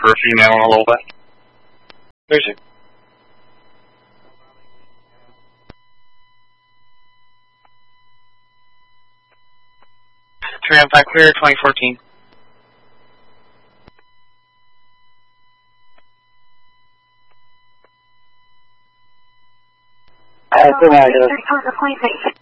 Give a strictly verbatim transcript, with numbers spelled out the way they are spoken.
for a female in a little bit. Where's it? three one five clear, twenty fourteen. Uh, three one five.